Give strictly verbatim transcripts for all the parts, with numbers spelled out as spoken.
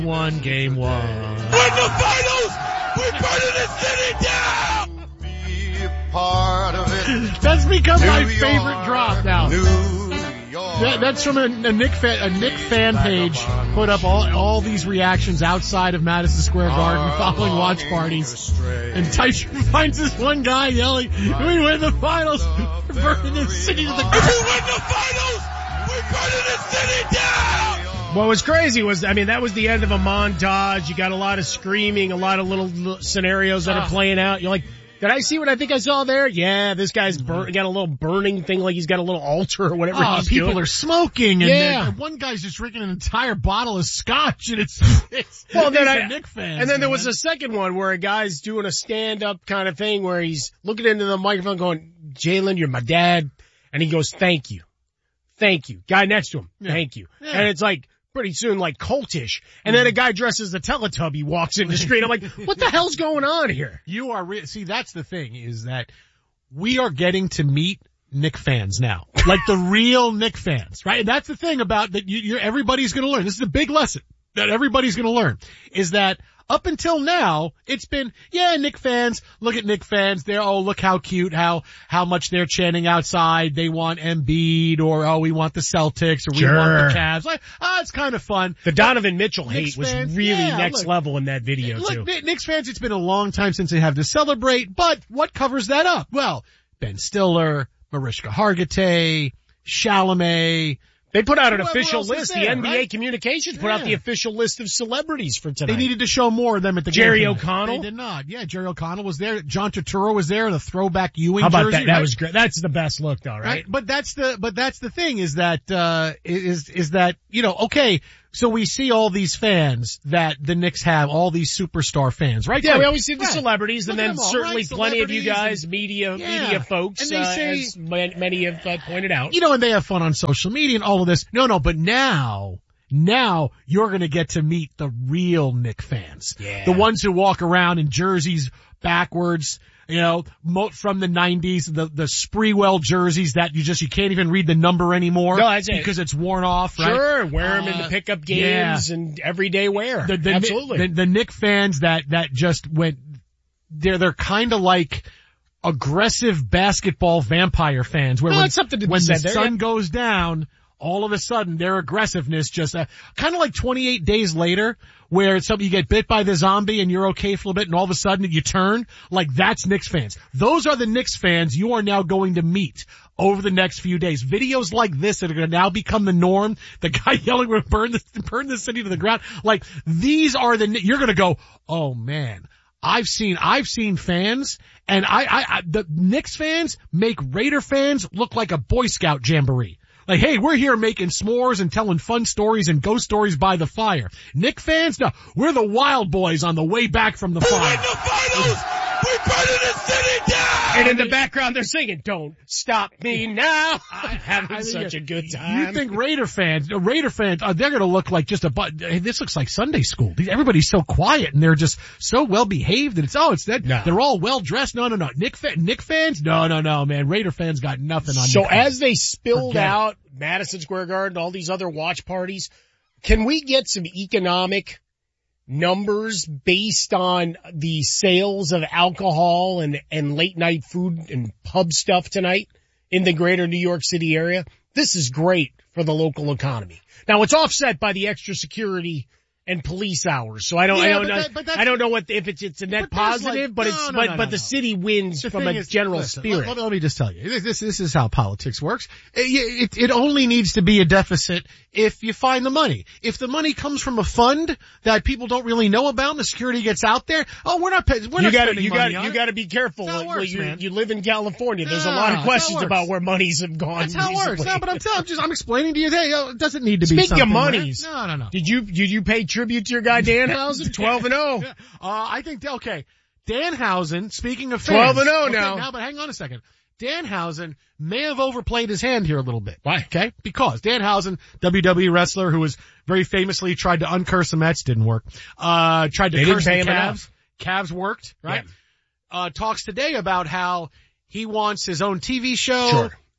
One game one. Win the finals! We're burning the city down! Be a part of it. That's become New my York, favorite drop now. New York. That, that's from a, a Nick fan, a Nick fan page. Put up all all these reactions outside of Madison Square Garden following watch parties. And Tysher finds this one guy yelling, "We win the finals! We're burning the city to the ground!" If we win the finals, we're burning the city down! What was crazy was, I mean, that was the end of a montage. You got a lot of screaming, a lot of little, little scenarios that are playing out. You're like, did I see what I think I saw there? Yeah, this guy's bur- got a little burning thing, like he's got a little altar or whatever Oh, he's people doing. are smoking, and Yeah. then one guy's just drinking an entire bottle of scotch, and it's, it's Well, then these I, are Nick fans. and then there man. was a second one where a guy's doing a stand-up kind of thing where he's looking into the microphone going, "Jalen, you're my dad," and he goes, "Thank you, thank you." Guy next to him, Yeah. "Thank you," Yeah. and it's like pretty soon like cultish. And then a guy dressed as a Teletubby walks in the street. I'm like, what the hell's going on here? You are re- see, that's the thing is that we are getting to meet Nick fans now, like the real Nick fans, right? And that's the thing about that. You, you're everybody's going to learn. This is a big lesson that everybody's going to learn is that up until now, it's been, yeah, Nick fans, look at Nick fans. They're, oh, look how cute, how, how much they're chanting outside. They want Embiid or, oh, we want the Celtics or we Sure. want the Cavs. Like, ah, it's kind of fun. The Donovan Mitchell Knicks hate was fans, really yeah, next look, level in that video Look, too. Knicks fans, it's been a long time since they have to celebrate, but what covers that up? Well, Ben Stiller, Mariska Hargitay, Chalamet. They put out an Whoever official else is list. there, the N B A right? Communications put out Yeah. the official list of celebrities for tonight. They needed to show more of them at the Jerry game tonight. O'Connell? They did not. Yeah, Jerry O'Connell was there. John Turturro was there in a throwback Ewing How about jersey. that? That right? was great. That's the best look though, right? Right? But that's the, but that's the thing is that, uh, is, is that, you know, okay, so we see all these fans that the Knicks have, all these superstar fans, right? Yeah, Great. we always see the Right. celebrities, and Look at then them all, certainly right? plenty of you Celebrities guys, and- media, Yeah. media folks, And they uh, say- as ma- many have uh, pointed out. You know, and they have fun on social media and all of this. No, no, but now, now you're going to get to meet the real Knick fans. Yeah. The ones who walk around in jerseys backwards, you know, mo- from the nineties, the, the Spreewell jerseys that you just, you can't even read the number anymore. No, that's it. because it's worn off, right? Sure, wear them in Uh, the pickup yeah. games and everyday wear. The, the, Absolutely. The, the Knick fans that, that just went, they're, they're kind of like aggressive basketball vampire fans where No, when, that's something to be when the said there, sun yeah. goes down, all of a sudden their aggressiveness just, uh, kind of like twenty-eight days later where it's something you get bit by the zombie and you're okay for a little bit and all of a sudden you turn, like that's Knicks fans. Those are the Knicks fans you are now going to meet over the next few days. Videos like this that are going to now become the norm. The guy yelling, "We're burn the, burn the city to the ground." Like these are the, you're going to go, oh man. I've seen, I've seen fans, and I, I, I, the Knicks fans make Raider fans look like a Boy Scout jamboree. Like, hey, we're here making s'mores and telling fun stories and ghost stories by the fire. Knick fans, no, we're the wild boys on the way back from the Who fire. win the finals? We're burning the city down! And in the background they're singing, "Don't stop me now." I'm having I think such you- a good time. You think Raider fans, uh, Raider fans, uh, they're going to look like just a, bu- hey, this looks like Sunday school. These- Everybody's so quiet and they're just so well behaved and it's, oh, it's that, No. they're all well dressed. No, no, no. Nick, fa- Nick fans? No, no, no, man. Raider fans got nothing on So Nick fans. as they spilled Forget it. out Madison Square Garden, all these other watch parties, can we get some economic numbers based on the sales of alcohol and, and late night food and pub stuff tonight in the greater New York City area? This is great for the local economy. Now it's offset by the extra security and police hours. So I don't, I Yeah, don't but know, that- but that's- I don't know what, if it's, it's a net But there's positive, like- but no, it's, no, but, no, but no, the no. city wins The from thing a is- general listen, spirit. Let, let me just tell you, this, this, this is how politics works. It, it, it only needs to be a deficit if you find the money. If the money comes from a fund that people don't really know about and the security gets out there, oh, we're not paying, we're you not gotta, spending you money gotta, on you it. gotta be careful. That's how it Well, works, you, man. you live in California. There's a No, lot that's of how it questions works. about where monies have gone. That's how it works. recently. No, but I'm telling, I'm just, I'm explaining to you that, you know, it doesn't need to be Speaking of something, right? monies. No, no, no. Did you, did you pay tribute to your guy Danhausen? twelve and oh. Uh, I think, okay, Danhausen, speaking of fans. twelve and oh okay, now. now. But hang on a second. Danhausen may have overplayed his hand here a little bit. Why? Okay? Because Danhausen, W W E wrestler who was very famously tried to uncurse the Mets, didn't work. Uh, tried to They didn't curse pay the him Cavs. enough. Cavs worked, right? Yeah. Uh, talks today about how he wants his own T V show. Sure.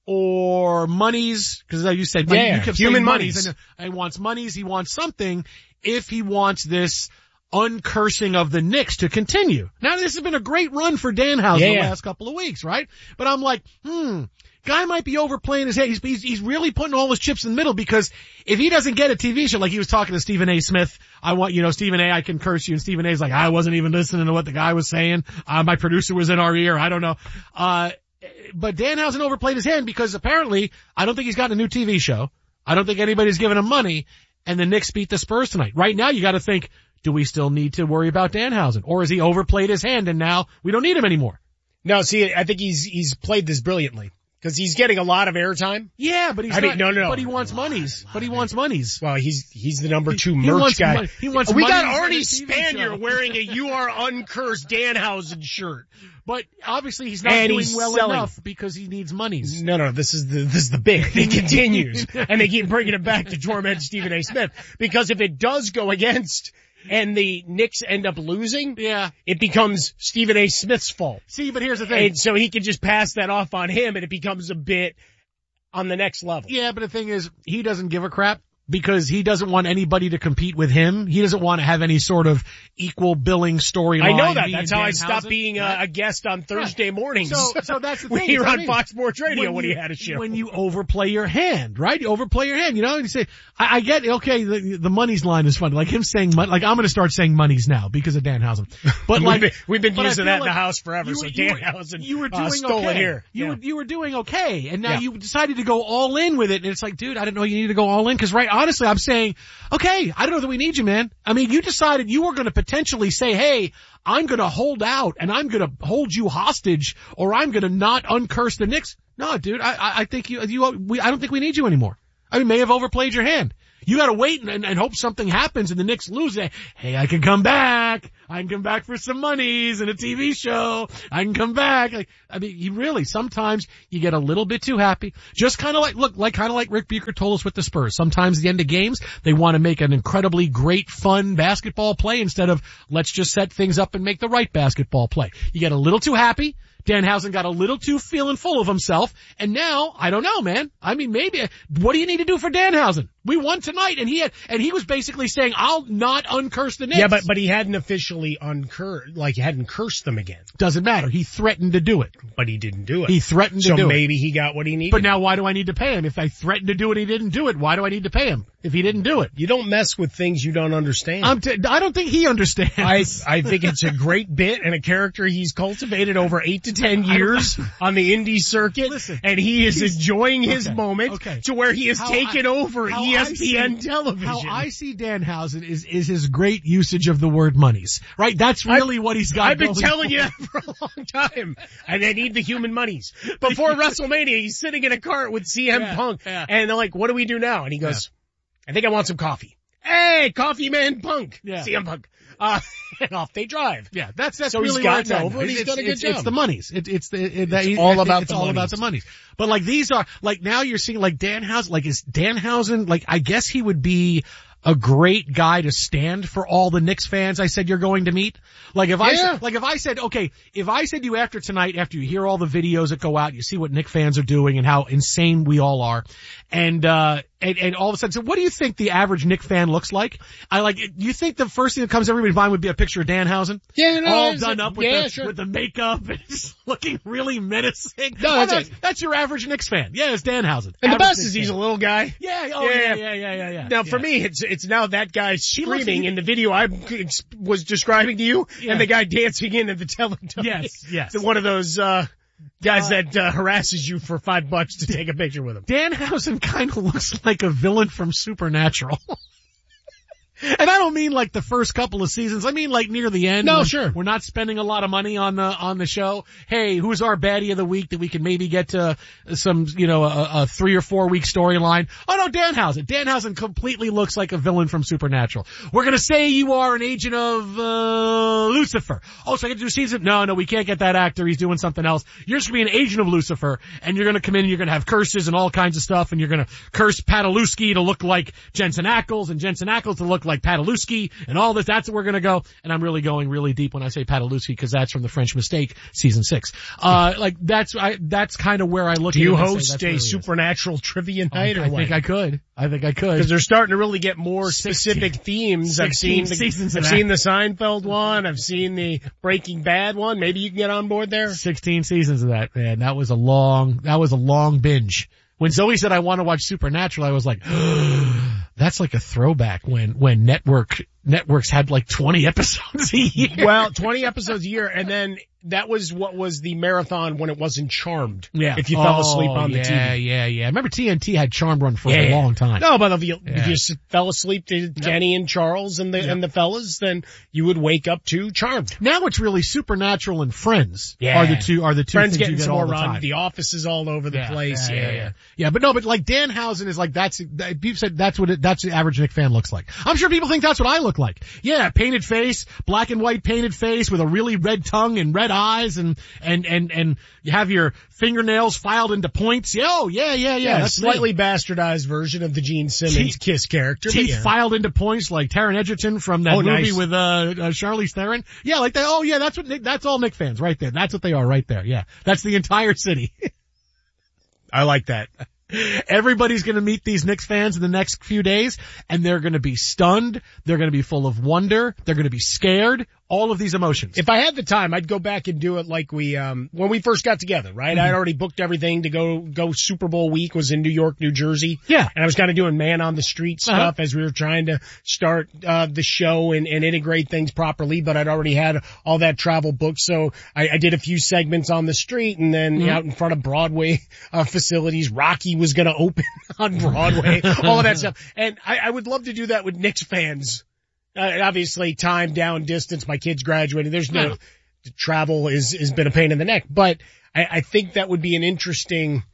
or monies, because you said money, yeah, you kept human saying monies. And he wants monies. He wants something if he wants this uncursing of the Knicks to continue. Now, this has been a great run for Danhausen yeah, the yeah. last couple of weeks, right? But I'm like, hmm, guy might be overplaying his head. He's, he's, he's really putting all his chips in the middle, because if he doesn't get a T V show, like he was talking to Stephen A. Smith, I want, you know, Stephen A., I can curse you, and Stephen A.'s like, I wasn't even listening to what the guy was saying. Uh, my producer was in our ear. I don't know. Uh, but Danhausen overplayed his hand, because apparently, I don't think he's got a new T V show. I don't think anybody's giving him money, and the Knicks beat the Spurs tonight. Right now, you gotta think, do we still need to worry about Danhausen? Or has he overplayed his hand and now we don't need him anymore? No, see, I think he's, he's played this brilliantly. Cause he's getting a lot of airtime. Yeah, but he's I not, mean, no, no, no. but he wants monies. But he wants monies. Well, he's, he's the number two He merch wants guy. mon- he wants we got monies in Arnie a T V Spanier show. wearing a You Are Uncursed Danhausen shirt. But obviously he's not And doing he's well selling. enough because he needs monies. No, no, this is the, this is the bit. It continues. And they keep bringing it back to torment Stephen A. Smith. Because if it does go against and the Knicks end up losing, Yeah. it becomes Stephen A. Smith's fault. See, but here's the thing. And so he can just pass that off on him and it becomes a bit on the next level. Yeah, but the thing is, he doesn't give a crap, because he doesn't want anybody to compete with him. He doesn't want to have any sort of equal billing storyline. I know that. Me That's and how I Danhausen. stopped being a, a guest on Thursday mornings. So, so that's the thing. Here It's on amazing. Fox Sports Radio when, when he you, had a show. When you overplay your hand, right? You overplay your hand, you know, and you say, I, I get, okay, the, the monies line is funny. Like him saying money, like I'm going to start saying monies now because of Danhausen. But like, we've been, we've been but I using feel that in like the house forever, you so were- you were- Danhausen you were doing uh, stole okay. it here. You Yeah. were, you were doing okay. And now Yeah. you decided to go all in with it. And it's like, dude, I didn't know you needed to go all in. Cause right, honestly, I'm saying, okay, I don't know that we need you, man. I mean, you decided you were going to potentially say, hey, I'm going to hold out and I'm going to hold you hostage, or I'm going to not uncurse the Knicks. No, dude, I, I, I think you, you, we, I don't think we need you anymore. I mean, may have overplayed your hand. You gotta wait and, and, and hope something happens and the Knicks lose it. Hey, I can come back. I can come back for some monies and a T V show. I can come back. Like, I mean, you really, sometimes you get a little bit too happy. Just kinda like, look, like kinda like Rick Bucher told us with the Spurs. Sometimes at the end of games, they want to make an incredibly great, fun basketball play instead of let's just set things up and make the right basketball play. You get a little too happy. Danhausen got a little too feeling full of himself, and now, I don't know, man. I mean, maybe, what do you need to do for Danhausen? We won tonight, and he had, and he was basically saying, I'll not uncurse the Knicks. Yeah, but, but he hadn't officially uncursed, like he hadn't cursed them again. Doesn't matter. He threatened to do it. But he didn't do it. He threatened to so do it. maybe he got what he needed. But now why do I need to pay him? If I threatened to do it and he didn't do it, why do I need to pay him if he didn't do it? You don't mess with things you don't understand. I'm t- I don't think he understands. I, I think it's a great bit and a character he's cultivated over eight to ten years on the indie circuit. Listen, and he is enjoying his okay, moment okay. to where he has How taken I- over how E S P N I see- television. How I see Danhausen is, is his great usage of the word monies, right? That's really I've, what he's got I've been going telling on. you that for a long time. And I need the human monies. Before WrestleMania, he's sitting in a cart with C M Yeah, Punk. yeah. And they're like, what do we do now? And he goes, I think I want some coffee. Hey, Coffee Man Punk. Yeah. C M Punk. Uh, and off they drive. Yeah, that's that's So he's really gotten where it's at over now. and he's It's- done a good it's, job. It's the monies. It, it's the it, that, It's all about it's the all monies. about the monies. But like these are like now you're seeing like Danhausen. Like is Danhausen like I guess he would be a great guy to stand for all the Knicks fans I said you're going to meet. Like if I Yeah. said, like if I said, okay, if I said to you after tonight, after you hear all the videos that go out, you see what Knicks fans are doing and how insane we all are, and uh and, and all of a sudden, so what do you think the average Knicks fan looks like? I like. You think the first thing that comes to everybody's mind would be a picture of Danhausen? Yeah, no, all it's- done up with yeah, the sure. with the makeup and just looking really menacing. No, Oh, that's that's, it. that's your average Knicks fan. Yeah, it's Danhausen. And the Average best Knicks is he's fan. a little guy. Yeah, oh yeah, Yeah. yeah, yeah, yeah, yeah. Now for yeah. me, it's, it's now that guy looks- screaming he- in the video I was describing to you Yeah. and the guy dancing into the Teletubbies. Yes, yes. One of those, uh, guys Uh, that, uh, harasses you for five bucks to take a picture with him. Danhausen kind of looks like a villain from Supernatural. And I don't mean like the first couple of seasons. I mean like near the end. No, when sure. We're not spending a lot of money on the, on the show. Hey, who's our baddie of the week that we can maybe get to some, you know, a, a three or four week storyline? Oh no, Danhausen. Danhausen completely looks like a villain from Supernatural. We're gonna say you are an agent of, uh, Lucifer. Oh, so I get to do season? No, no, we can't get that actor. He's doing something else. You're just gonna be an agent of Lucifer and you're gonna come in and you're gonna have curses and all kinds of stuff and you're gonna curse Padalusky to look like Jensen Ackles and Jensen Ackles to look like like Padalecki and all this. That's where we're going to go. And I'm really going really deep when I say Padalecki because that's from The French Mistake, season six. Uh, like that's, I, that's kind of where I look Do at it. Do you and host say a supernatural trivia night I, or I what? think I could. I think I could. Because they're starting to really get more specific themes. I've seen the, seasons I've of seen the Seinfeld one. I've seen the Breaking Bad one. Maybe you can get on board there. sixteen seasons of that, man. That was a long, that was a long binge. When Zoe said I want to watch Supernatural, I was like, that's like a throwback when, when network, networks had like twenty episodes a year. Well, twenty episodes a year, and then that was what was the marathon when it wasn't Charmed. Yeah. If you fell asleep Oh, on the yeah, T V. Yeah, yeah, yeah. Remember T N T had Charmed run for Yeah, a yeah. long time. No, but if you, Yeah. if you s- fell asleep to Kenny and Charles and the Yep. and the fellas, then you would wake up to Charmed. Now it's really Supernatural and Friends Yeah. are the two, are the two Friends things getting you get some all more the run. time. The Office is all over the Yeah, place. Yeah, Yeah, yeah, yeah. yeah. Yeah, but no, but like Danhausen is like, that's, that, people said that's what it, that's the average Knick fan looks like. I'm sure people think that's what I look like. Yeah, painted face, black and white painted face with a really red tongue and red eyes and, and, and, and you have your fingernails filed into points. Yeah, oh, yeah, yeah, yeah. Yeah, a that's slightly me. bastardized version of the Gene Simmons Teeth- Kiss character. but Teeth yeah. filed into points like Taron Egerton from that Oh, movie nice. with, uh, uh, Charlize Theron. Yeah, like that. Oh yeah, that's what, Nick, that's all Knick fans right there. That's what they are right there. Yeah. That's the entire city. I like that. Everybody's going to meet these Knicks fans in the next few days, and they're going to be stunned. They're going to be full of wonder. They're going to be scared. All of these emotions. If I had the time, I'd go back and do it like we, um, when we first got together, right? Mm-hmm. I'd already booked everything to go, go Super Bowl week was in New York, New Jersey. Yeah. And I was kind of doing man on the street stuff Uh-huh. as we were trying to start, uh, the show and, and integrate things properly, but I'd already had all that travel booked. So I, I did a few segments on the street and then Mm-hmm. out in front of Broadway, uh, facilities. Rocky was going to open on Broadway, all of that stuff. And I, I would love to do that with Knicks fans. Uh, obviously time down distance, my kids graduated. There's no, No. travel is, has been a pain in the neck, but I, I think that would be an interesting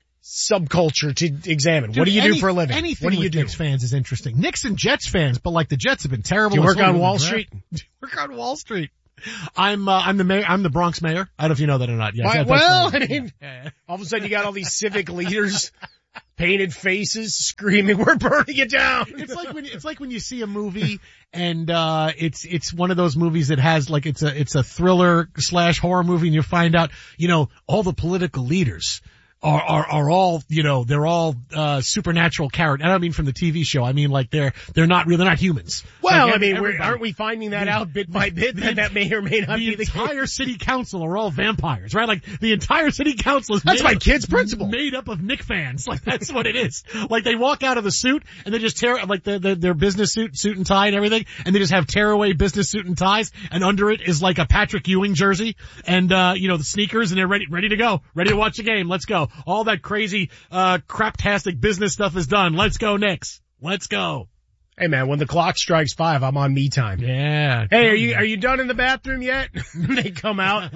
subculture to examine. Dude, what do you any- do for a living? Anything What do you with do? Knicks fans is interesting. Knicks and Jets fans, but like the Jets have been terrible. Do you in work sort of on the Wall draft. Street? Do you work on Wall Street? I'm, uh, I'm the mayor, I'm the Bronx mayor. I don't know if you know that or not. Yes, Why- that- that's well, right. I mean, Yeah, yeah. all of a sudden you got all these civic leaders, painted faces, screaming, "We're burning it down!" It's like when it's like when you see a movie and uh it's it's one of those movies that has like it's a it's a thriller slash horror movie and you find out, you know, all the political leaders are are are all, you know, they're all uh supernatural characters. I don't mean from the T V show. I mean like they're they're not real, they're not humans. Well, Like, I mean, we're, everybody- aren't we finding that The- out bit by bit that that may or may not the be the case? entire city council are all vampires, right? Like the entire city council is That's made my up- kid's principal. made up of Knick fans. Like that's what it is. Like they walk out of the suit and they just tear like the, the their business suit, suit and tie and everything, and they just have tearaway business suit and ties, and under it is like a Patrick Ewing jersey and uh you know the sneakers, and they're ready ready to go, ready to watch the game. Let's go. All that crazy uh craptastic business stuff is done. Let's go Knicks. Let's go. Hey man, when the clock strikes five, I'm on me time. Yeah. Hey, are you, are you done in the bathroom yet? They come out.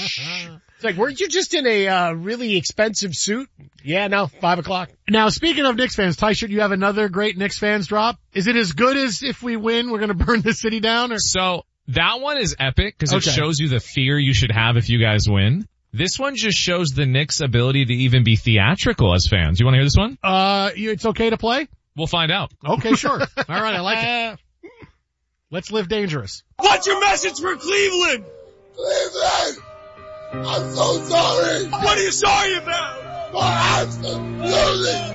It's like, weren't you just in a, uh, really expensive suit? Yeah, no, five o'clock. Now, speaking of Knicks fans, Tyshirt, you have another great Knicks fans drop. Is it as good as if we win, we're going to burn the city down? Or So that one is epic because it Okay. shows you the fear you should have if you guys win. This one just shows the Knicks' ability to even be theatrical as fans. You want to hear this one? uh, you, it's okay to play? We'll find out. Okay, sure. All right, I like it. Let's live dangerous. What's your message for Cleveland? Cleveland, I'm so sorry What are you sorry about? for absolutely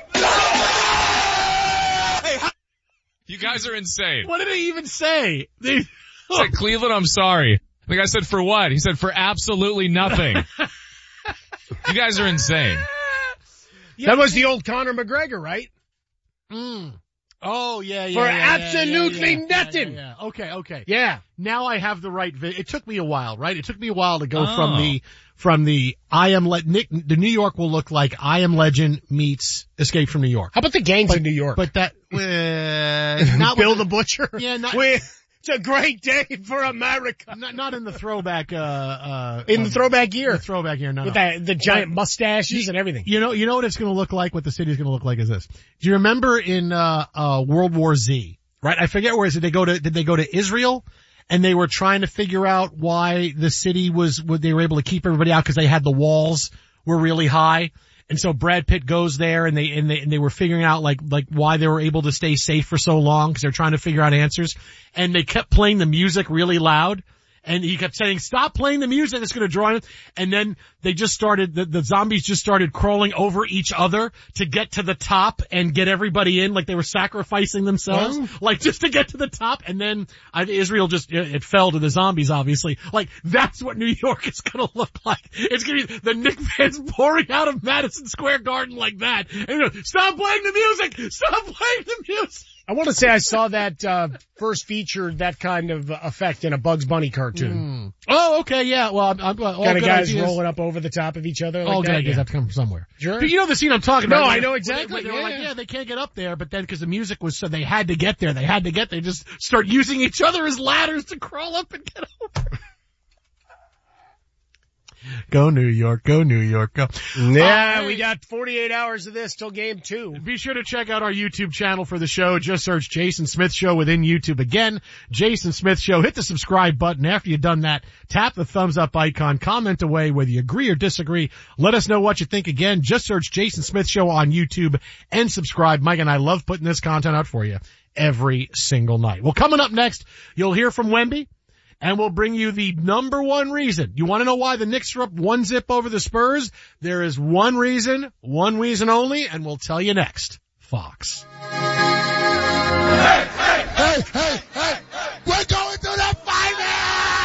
Hey, how- You guys are insane. What did he even say? They, He said, Cleveland, I'm sorry. The guy said, for what? He said, for absolutely nothing. You guys are insane. That was the old Conor McGregor, right? mm. Oh, yeah, yeah. For yeah, yeah, absolutely yeah, yeah, nothing. Yeah, yeah. Okay, okay. Yeah. Now I have the right vi- It took me a while, right? It took me a while to go Oh. from the, from the I Am Le- Nick, the New York will look like I Am Legend meets Escape from New York. How about the gangs in New York? But that, uh, not Bill with the Butcher? Yeah, not- We, it's a great day for America. Not, not in the throwback, uh, uh, In the uh, throwback the year. throwback here, no, With no. that, the giant mustaches and everything. You know, you know what it's going to look like, what the city's going to look like is this. Do you remember in, uh, uh, World War Z, right? I forget where is it. They go to, did they go to Israel? And they were trying to figure out why the city was, they were able to keep everybody out because they had the walls were really high. And so Brad Pitt goes there and they, and they, and they were figuring out like, like why they were able to stay safe for so long because they're trying to figure out answers. And they kept playing the music really loud. And he kept saying, stop playing the music, it's going to draw in. And then they just started, the, the zombies just started crawling over each other to get to the top and get everybody in, like they were sacrificing themselves, Wow. like just to get to the top. And then I, Israel just, it, it fell to the zombies, obviously. Like, that's what New York is going to look like. It's going to be the Knicks fans pouring out of Madison Square Garden like that. And you know, stop playing the music! Stop playing the music! I want to say I saw that, uh, first featured that kind of effect in a Bugs Bunny cartoon. Mm. Oh, okay, yeah. Well, I'm, I'm all Kind of good guys ideas. rolling up over the top of each other like All good that. ideas Yeah. have to come from somewhere. Sure. You know the scene I'm talking No, about? I where- know where exactly. They, where they were Yeah, like, yeah. yeah, they can't get up there, but then because the music was so they had to get there, they had to get there, just start using each other as ladders to crawl up and get over. Go New York, go New York, go. Yeah, Uh, we got forty-eight hours of this till game two. Be sure to check out our YouTube channel for the show. Just search Jason Smith Show within YouTube. Again, Jason Smith Show. Hit the subscribe button. After you've done that, tap the thumbs up icon. Comment away whether you agree or disagree. Let us know what you think. Again, just search Jason Smith Show on YouTube and subscribe. Mike and I love putting this content out for you every single night. Well, coming up next, you'll hear from Wemby. And we'll bring you the number one reason. You want to know why the Knicks are up one zip over the Spurs? There is one reason, one reason only, and we'll tell you next. Fox. Hey, hey, hey, hey, hey! We're going to the final!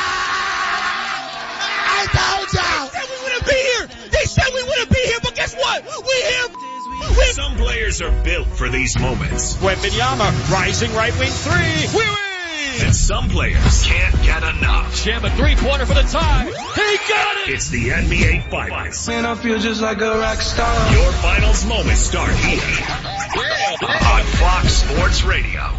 I told y'all! They said we wouldn't be here! They said we wouldn't be here, but guess what? We're here! We're Some players are built for these moments. Wembanyama, rising right wing three. We win! And some players can't get enough. Jam a three-pointer for the tie. He got it! It's the N B A Finals. Man, I feel just like a rock star. Your finals moments start here on Fox Sports Radio.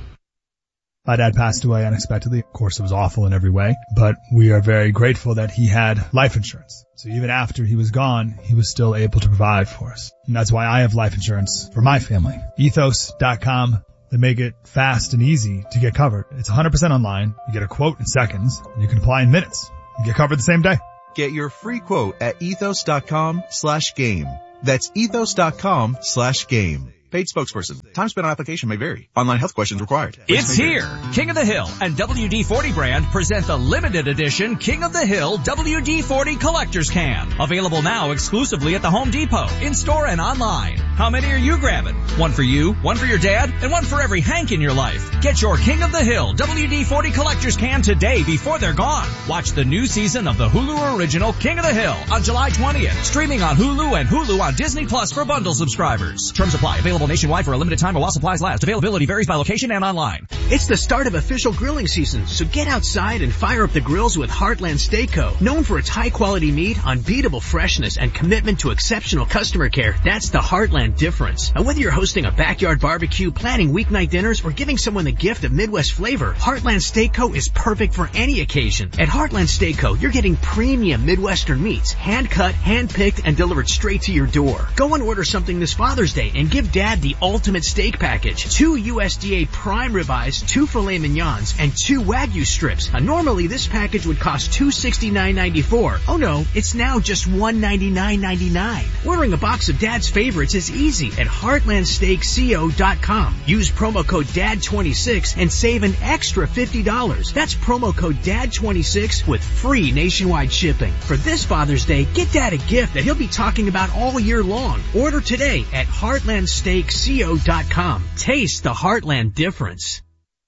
My dad passed away unexpectedly. Of course, it was awful in every way, but we are very grateful that he had life insurance. So even after he was gone, he was still able to provide for us. And that's why I have life insurance for my family. Ethos dot com. They make it fast and easy to get covered. It's one hundred percent online. You get a quote in seconds, and you can apply in minutes. You get covered the same day. Get your free quote at ethos dot com slash game. That's ethos dot com slash game. Paid spokesperson. Time spent on application may vary. Online health questions required. Rates It's may vary. here. King of the Hill and W D forty brand present the limited edition King of the Hill W D forty Collector's Can. Available now exclusively at the Home Depot, in-store and online. How many are you grabbing? One for you, one for your dad, and one for every Hank in your life. Get your King of the Hill W D forty Collector's Can today before they're gone. Watch the new season of the Hulu original King of the Hill on July twentieth. Streaming on Hulu and Hulu on Disney Plus for bundle subscribers. Terms apply. Available nationwide for a limited time while supplies last. Availability varies by location and online. It's the start of official grilling season, so get outside and fire up the grills with Heartland Steak Co. Known for its high-quality meat, unbeatable freshness, and commitment to exceptional customer care, that's the Heartland difference. And whether you're hosting a backyard barbecue, planning weeknight dinners, or giving someone the gift of Midwest flavor, Heartland Steak Co. is perfect for any occasion. At Heartland Steak Co., you're getting premium Midwestern meats, hand-cut, hand-picked, and delivered straight to your door. Go and order something this Father's Day and give Dad the ultimate steak package. Two U S D A prime ribeyes, two filet mignons, and two Wagyu strips. Now, normally this package would cost two hundred sixty-nine ninety-four. Oh no, it's now just one hundred ninety-nine ninety-nine. Ordering a box of Dad's favorites is easy at heartland steak co dot com. Use promo code D A D twenty-six and save an extra fifty dollars. That's promo code D A D twenty-six with free nationwide shipping. For this Father's Day, get Dad a gift that he'll be talking about all year long. Order today at heartland steak co dot com. Taste the Heartland difference.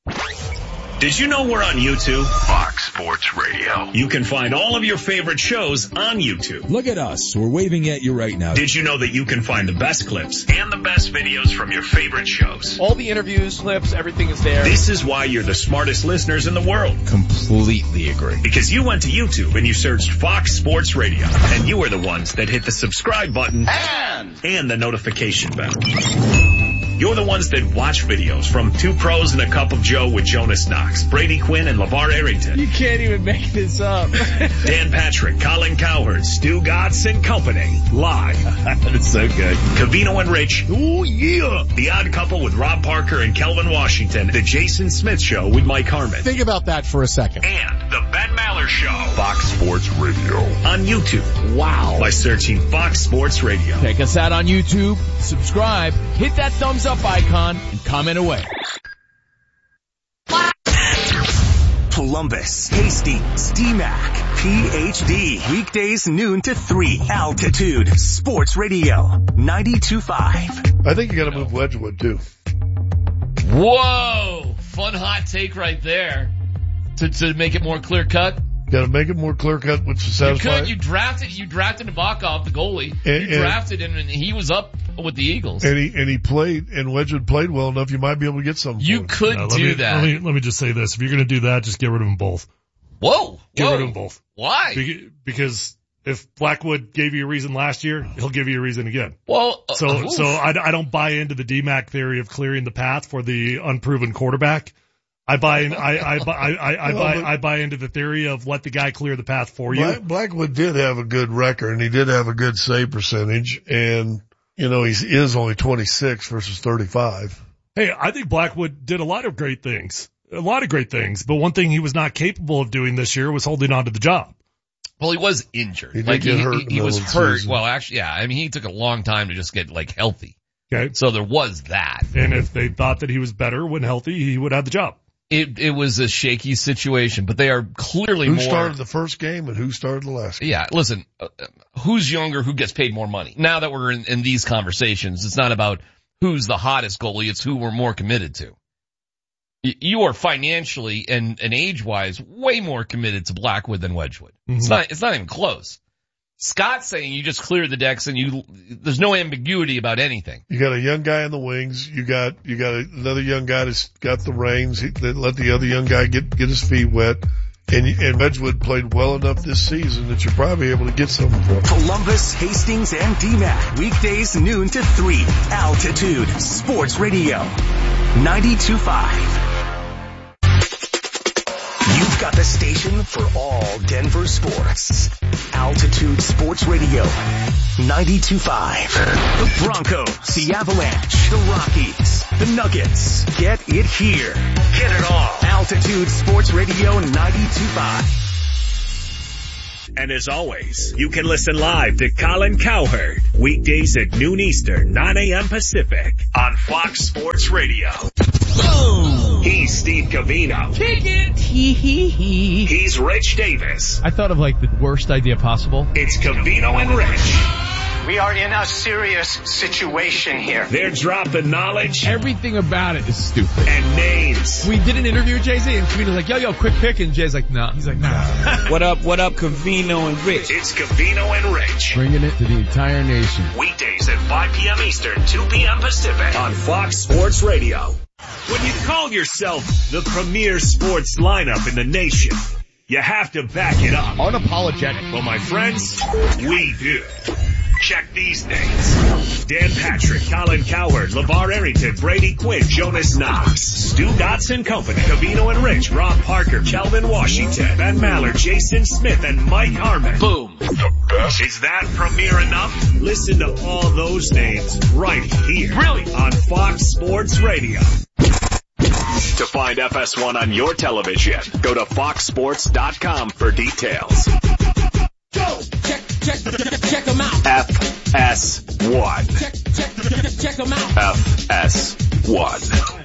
Did you know we're on YouTube? Fox Sports Radio. You can find all of your favorite shows on YouTube. Look at us. We're waving at you right now. Did you know that you can find the best clips and the best videos from your favorite shows? All the interviews, clips, everything is there. This is why you're the smartest listeners in the world. Completely agree. Because you went to YouTube and you searched Fox Sports Radio. And you were the ones that hit the subscribe button And, and the notification bell. You're the ones that watch videos from Two Pros and a Cup of Joe with Jonas Knox, Brady Quinn, and LeVar Arrington. You can't even make this up. Dan Patrick, Colin Cowherd, Stu Gatz and Company. Live. That's so good. Cavino and Rich. Ooh, yeah. The Odd Couple with Rob Parker and Kelvin Washington. The Jason Smith Show with Mike Harmon. Think about that for a second. And the Ben Maller Maller Show. Fox Sports Radio. On YouTube. Wow. By searching Fox Sports Radio. Check us out on YouTube, subscribe, hit that thumbs up icon, and comment away. Columbus, Hastings, D MAC, P H D. Weekdays noon to three. Altitude Sports Radio. ninety-two point five. I think you gotta move Wedgwood too. Whoa! Fun hot take right there. To, to make it more clear cut. Got to make it more clear cut, which is satisfying. You could. You drafted. You drafted Nabokov, the goalie. And, you drafted him, and he was up with the Eagles. And he and he played, and Wedgwood played well enough. You might be able to get something. You could no, do me, that. Let me let me just say this: if you're going to do that, just get rid of them both. Whoa! Get whoa. rid of them both. Why? Be- because if Blackwood gave you a reason last year, he'll give you a reason again. Well, uh, so oof. so I, I don't buy into the D MAC theory of clearing the path for the unproven quarterback. I buy in, I, I, I, I, I well, buy, I buy into the theory of let the guy clear the path for you. Black, Blackwood did have a good record, and he did have a good save percentage, and, you know, he is only twenty-six versus thirty-five. Hey, I think Blackwood did a lot of great things, a lot of great things, but one thing he was not capable of doing this year was holding on to the job. Well, he was injured. He did like get he, hurt he, in he the was middle of the hurt. season. Well, actually, yeah. I mean, he took a long time to just get like healthy. Okay. So there was that. And if they thought that he was better when healthy, he would have the job. It it was a shaky situation, but they are clearly who more. Who started the first game and who started the last game? Yeah, listen, uh, who's younger, who gets paid more money? Now that we're in, in these conversations, it's not about who's the hottest goalie, it's who we're more committed to. Y- you are financially and, and age-wise way more committed to Blackwood than Wedgwood. Mm-hmm. It's not, it's not even close. Scott's saying you just clear the decks and you, there's no ambiguity about anything. You got a young guy in the wings. You got, you got another young guy that's got the reins. He, that let the other young guy get, get his feet wet. And, and Wedgwood played well enough this season that you're probably able to get something for him. Columbus, Hastings, and D MAC. Weekdays noon to three. Altitude Sports Radio. ninety-two point five. You've got the station for all Denver sports. Altitude Sports Radio. ninety-two point five. The Broncos, the Avalanche, the Rockies, the Nuggets. Get it here. Get it all. Altitude Sports Radio ninety-two point five. And as always, you can listen live to Colin Cowherd weekdays at noon Eastern, nine a.m. Pacific on Fox Sports Radio. Boom! He's Steve Covino. Kick it! Hee hee hee. He's Rich Davis. I thought of like the worst idea possible. It's Covino and Rich. We are in a serious situation here. They're dropping knowledge. Everything about it is stupid. And names. We did an interview with Jay-Z and Covino's like, yo, yo, quick pick. And Jay's like, nah. He's like, nah. What up, what up, Covino and Rich? It's Covino and Rich. Bringing it to the entire nation. Weekdays at five p.m. Eastern, two p.m. Pacific on Fox Sports Radio. When you call yourself the premier sports lineup in the nation, you have to back it up. Unapologetic. Well, my friends, we do. Check these names. Dan Patrick, Colin Cowherd, LeVar Arrington, Brady Quinn, Jonas Knox, Stu Dotson Company, Covino and Rich, Rob Parker, Calvin Washington, Ben Maller, Jason Smith, and Mike Harmon. Boom. The best. Is that premier enough? Listen to all those names right here. Really? On Fox Sports Radio. To find F S one on your television, go to fox sports dot com for details. Go! Check, check, check them out. F S one. Check, check, check them out. F S one.